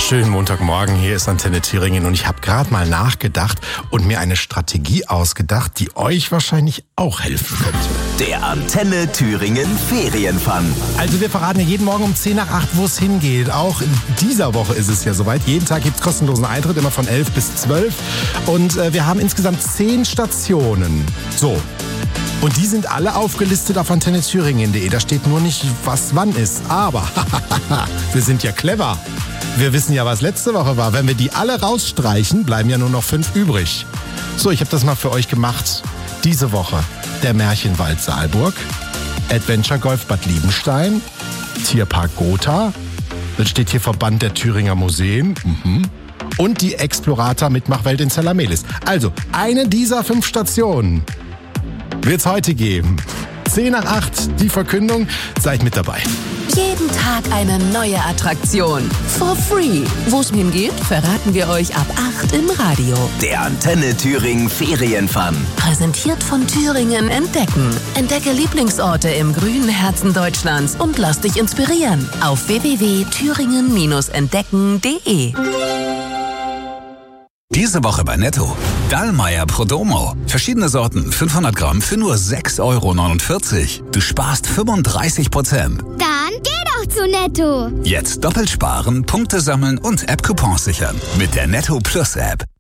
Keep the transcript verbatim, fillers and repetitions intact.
Schönen Montagmorgen, hier ist Antenne Thüringen und ich habe gerade mal nachgedacht und mir eine Strategie ausgedacht, die euch wahrscheinlich auch helfen könnte. Der Antenne Thüringen Ferienfun. Also wir verraten ja jeden Morgen um zehn nach acht, wo es hingeht. Auch in dieser Woche ist es ja soweit. Jeden Tag gibt es kostenlosen Eintritt, immer von elf bis zwölf. Und äh, wir haben insgesamt zehn Stationen. So. Und die sind alle aufgelistet auf antenne thüringen punkt de. Da steht nur nicht, was wann ist. Aber wir sind ja clever. Wir wissen ja, was letzte Woche war. Wenn wir die alle rausstreichen, bleiben ja nur noch fünf übrig. So, ich habe das mal für euch gemacht. Diese Woche der Märchenwald Saalburg, Adventure Golf Bad Liebenstein, Tierpark Gotha, dann steht hier Verband der Thüringer Museen mhm. und die Explorator Mitmachwelt in Zellamelis. Also, eine dieser fünf Stationen wird es heute geben. zehn nach acht, die Verkündung. Seid mit dabei. Jeden Tag eine neue Attraktion. For free. Wo es hingeht, verraten wir euch ab acht im Radio. Der Antenne Thüringen Ferienfun. Präsentiert von Thüringen Entdecken. Entdecke Lieblingsorte im grünen Herzen Deutschlands und lass dich inspirieren. Auf w w w punkt thüringen entdecken punkt de. Diese Woche bei Netto. Dallmayr Prodomo. Verschiedene Sorten, fünfhundert Gramm für nur sechs Euro neunundvierzig. Du sparst fünfunddreißig Prozent. Dann geh doch zu Netto. Jetzt doppelt sparen, Punkte sammeln und App-Coupons sichern. Mit der Netto Plus App.